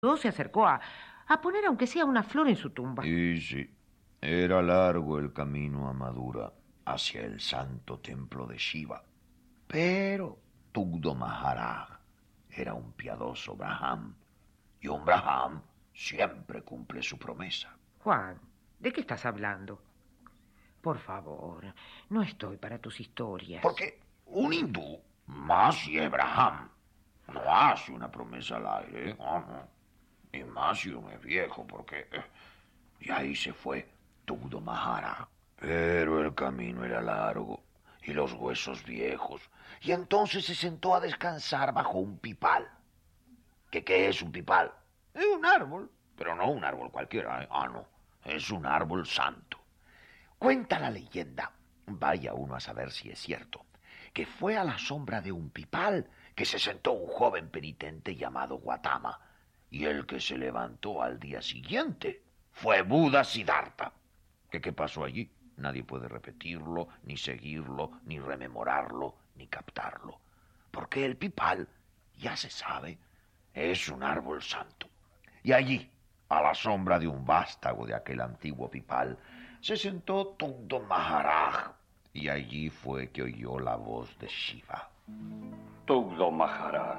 se acercó a poner aunque sea una flor en su tumba. Y sí, era largo el camino a Madura, hacia el santo templo de Shiva. Pero Tugdo Maharaj era un piadoso Braham, y un Braham siempre cumple su promesa. Juan, ¿de qué estás hablando? Por favor, no estoy para tus historias. Porque un hindú, más si es Braham, no hace una promesa al aire, no. Y más si uno es viejo, porque... Y ahí se fue Tugdo Maharaj. Pero el camino era largo y los huesos viejos. Y entonces se sentó a descansar bajo un pipal. ¿Qué es un pipal? Es un árbol, pero no un árbol cualquiera, ¿eh? No, es un árbol santo. Cuenta la leyenda, vaya uno a saber si es cierto, que fue a la sombra de un pipal que se sentó un joven penitente llamado Gautama, y el que se levantó al día siguiente fue Buda Siddhartha. ¿Qué pasó allí? Nadie puede repetirlo, ni seguirlo, ni rememorarlo, ni captarlo. Porque el pipal, ya se sabe, es un árbol santo. Y allí, a la sombra de un vástago de aquel antiguo pipal, se sentó Tugdo Maharaj. Y allí fue que oyó la voz de Shiva. Tugdo Maharaj,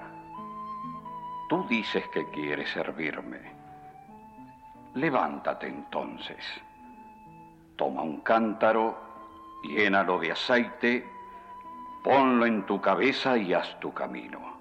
tú dices que quieres servirme. Levántate entonces. Toma un cántaro, llénalo de aceite, ponlo en tu cabeza y haz tu camino.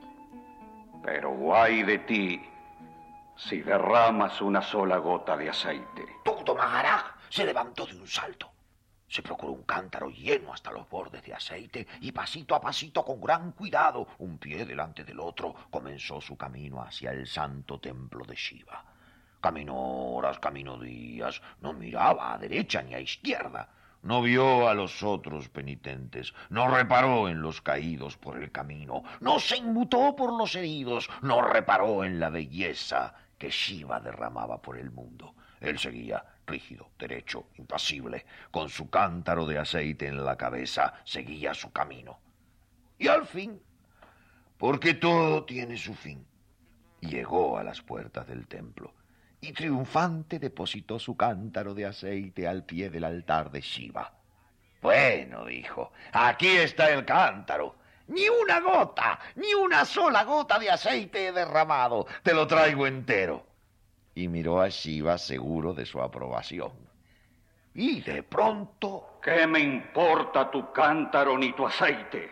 Pero guay de ti si derramas una sola gota de aceite. Tugdo Maharaj se levantó de un salto. Se procuró un cántaro lleno hasta los bordes de aceite y pasito a pasito, con gran cuidado, un pie delante del otro, comenzó su camino hacia el santo templo de Shiva. Caminó horas, caminó días, no miraba a derecha ni a izquierda. No vio a los otros penitentes, no reparó en los caídos por el camino, no se inmutó por los heridos, no reparó en la belleza que Shiva derramaba por el mundo. Él seguía rígido, derecho, impasible, con su cántaro de aceite en la cabeza, seguía su camino. Y al fin, porque todo tiene su fin, llegó a las puertas del templo y triunfante depositó su cántaro de aceite al pie del altar de Shiva. Bueno, dijo, aquí está el cántaro. Ni una gota, ni una sola gota de aceite he derramado. Te lo traigo entero. Y miró a Shiva seguro de su aprobación. Y de pronto... ¿Qué me importa tu cántaro ni tu aceite?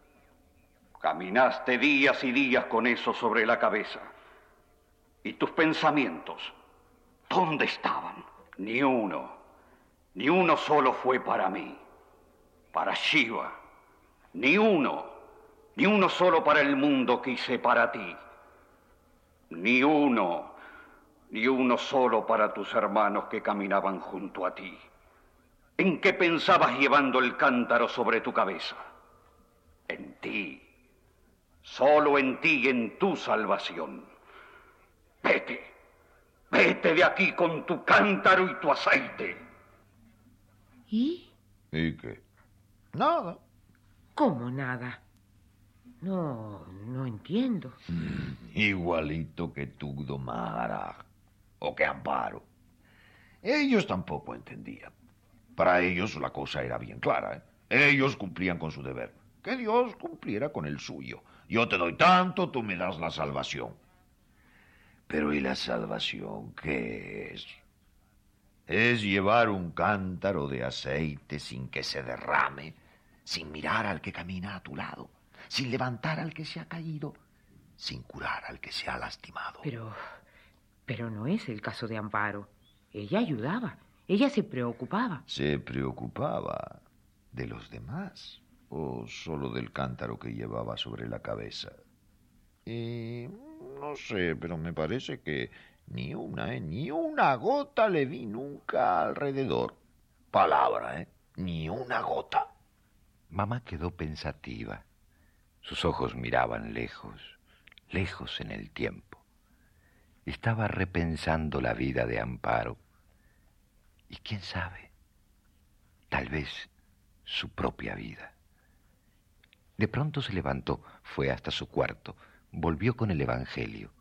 Caminaste días y días con eso sobre la cabeza. ¿Y tus pensamientos? ¿Dónde estaban? Ni uno solo fue para mí, para Shiva. Ni uno solo para el mundo que hice para ti. Ni uno solo para tus hermanos que caminaban junto a ti. ¿En qué pensabas llevando el cántaro sobre tu cabeza? En ti. Solo en ti y en tu salvación. Vete de aquí con tu cántaro y tu aceite. ¿Y? ¿Y qué? Nada. ¿Cómo nada? No entiendo. Igualito que Tugdo Maharaj o que Amparo. Ellos tampoco entendían. Para ellos la cosa era bien clara, ¿eh? Ellos cumplían con su deber. Que Dios cumpliera con el suyo. Yo te doy tanto, tú me das la salvación. Pero ¿y la salvación qué es? Es llevar un cántaro de aceite sin que se derrame, sin mirar al que camina a tu lado, sin levantar al que se ha caído, sin curar al que se ha lastimado. Pero no es el caso de Amparo. Ella ayudaba, ella se preocupaba. ¿Se preocupaba de los demás o solo del cántaro que llevaba sobre la cabeza? No sé, pero me parece que ni una gota le vi nunca alrededor. Palabra, ni una gota. Mamá quedó pensativa. Sus ojos miraban lejos, lejos en el tiempo. Estaba repensando la vida de Amparo. Y quién sabe, tal vez su propia vida. De pronto se levantó, fue hasta su cuarto, volvió con el Evangelio